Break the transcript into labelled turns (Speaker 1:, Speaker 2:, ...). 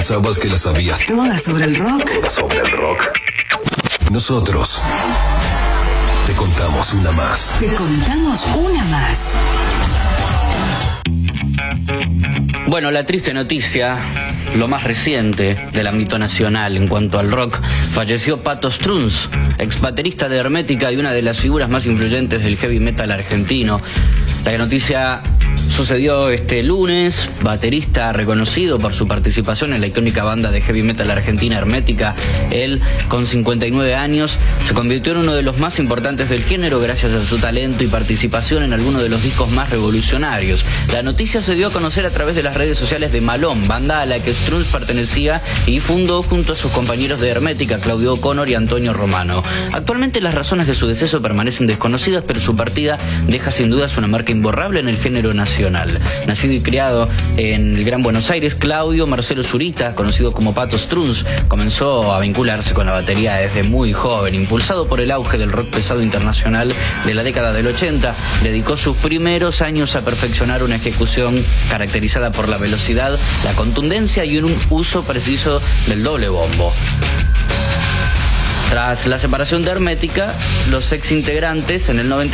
Speaker 1: ¿Pensabas que la sabías
Speaker 2: toda sobre el rock?
Speaker 1: sobre el rock? Nosotros te contamos una más.
Speaker 2: Te contamos una más.
Speaker 3: Bueno, la triste noticia, lo más reciente del ámbito nacional en cuanto al rock, falleció Pato Strunz, ex baterista de Hermética y una de las figuras más influyentes del heavy metal argentino. La noticia sucedió este lunes. Baterista reconocido por su participación en la icónica banda de heavy metal argentina Hermética, él, con 59 años, se convirtió en uno de los más importantes del género gracias a su talento y participación en algunos de los discos más revolucionarios. La noticia se dio a conocer a través de las redes sociales de Malón, banda a la que Strunz pertenecía y fundó junto a sus compañeros de Hermética, Claudio O'Connor y Antonio Romano. Actualmente las razones de su deceso permanecen desconocidas, pero su partida deja sin dudas una marca imborrable en el género nacional. Nacido y criado en el Gran Buenos Aires, Claudio Marcelo Zurita, conocido como Pato Strunz, comenzó a vincularse con la batería desde muy joven. Impulsado por el auge del rock pesado internacional de la década del 80, dedicó sus primeros años a perfeccionar una ejecución caracterizada por la velocidad, la contundencia y un uso preciso del doble bombo. Tras la separación de Hermética, los ex integrantes en el 90